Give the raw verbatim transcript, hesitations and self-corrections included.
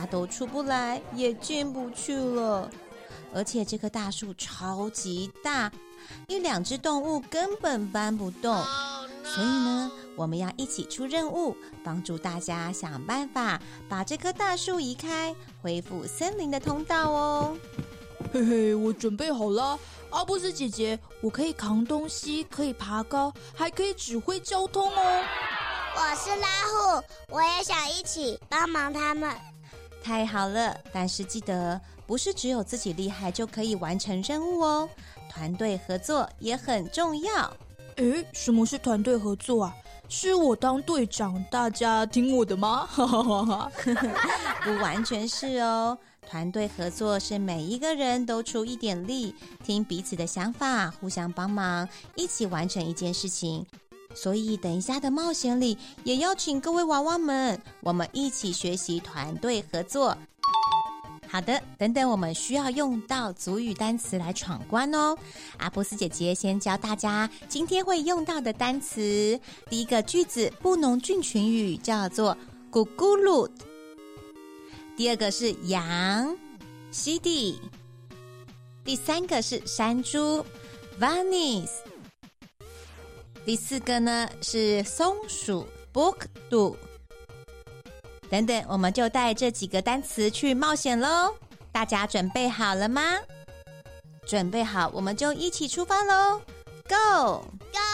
家都出不来，也进不去了。而且这棵大树超级大，一两只动物根本搬不动。Oh, no. 所以呢，我们要一起出任务，帮助大家想办法把这棵大树移开，恢复森林的通道哦。 嘿嘿，我准备好了。阿布斯姐姐，我可以扛东西，可以爬高，还可以指挥交通哦。 我是拉虎，我也想一起帮忙他们。 太好了，但是记得不是只有自己厉害就可以完成任务哦，团队合作也很重要。 诶，什么是团队合作啊？是我当队长，大家听我的吗？ 不完全是哦，团队合作是每一个人都出一点力，听彼此的想法，互相帮忙，一起完成一件事情。所以等一下的冒险里，也邀请各位娃娃们，我们一起学习团队合作。好的，等等我们需要用到族语单词来闯关哦。阿布斯姐姐先教大家今天会用到的单词。第一个句子布农郡群语叫做咕咕噜，第二个是羊西蒂，第三个是山猪 vanis， 第四个呢是松鼠 bukdu。等等，我们就带这几个单词去冒险咯。大家准备好了吗？准备好，我们就一起出发咯。 Go！ Go！